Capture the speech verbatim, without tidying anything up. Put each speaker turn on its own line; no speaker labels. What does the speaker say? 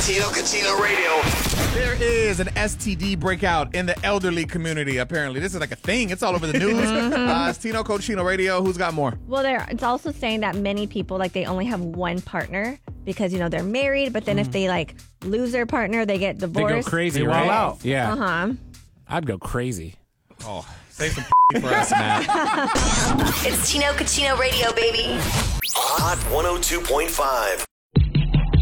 Tino Cucino Radio.
There is an S T D breakout in the elderly community, apparently. This is like a thing. It's all over the news. uh, it's Tino Cucino Radio. Who's got more?
Well, there. It's also saying that many people, like, they only have one partner because, you know, they're married. But then mm. if they, like, lose their partner, they get divorced.
They go crazy,
they
right?
roll out.
Yeah.
Uh-huh.
I'd go crazy.
Oh, save some for us, Matt.
It's Tino Cucino Radio, baby.
Hot one oh two point five.